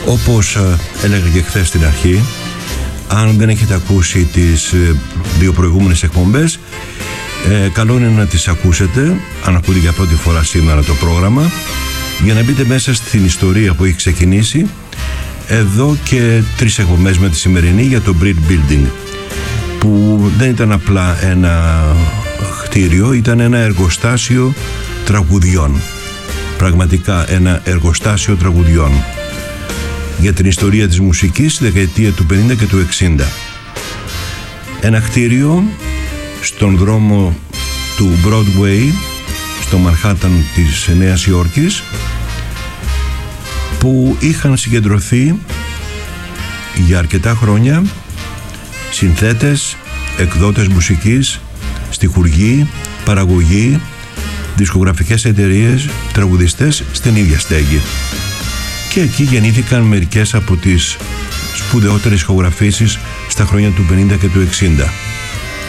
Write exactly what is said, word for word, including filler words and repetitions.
Όπως έλεγα και χθες στην αρχή, αν δεν έχετε ακούσει τις δύο προηγούμενες εκπομπές, ε, καλό είναι να τις ακούσετε, αν ακούτε για πρώτη φορά σήμερα το πρόγραμμα, για να μπείτε μέσα στην ιστορία που έχει ξεκινήσει εδώ και τρεις εκπομπές με τη σημερινή για το Brit Building, που δεν ήταν απλά ένα κτίριο, ήταν ένα εργοστάσιο τραγουδιών. Πραγματικά ένα εργοστάσιο τραγουδιών για την ιστορία της μουσικής στη δεκαετία του πενήντα και του εξήντα. Ένα κτίριο στον δρόμο του Broadway, στο Μανχάταν της Νέας Υόρκης, που είχαν συγκεντρωθεί για αρκετά χρόνια συνθέτες, εκδότες μουσικής, στιχουργοί, παραγωγοί, δισκογραφικές εταιρείες, τραγουδιστές στην ίδια στέγη. Και εκεί γεννήθηκαν μερικές από τις σπουδαιότερες ηχογραφήσεις στα χρόνια του πενήντα και του εξήντα.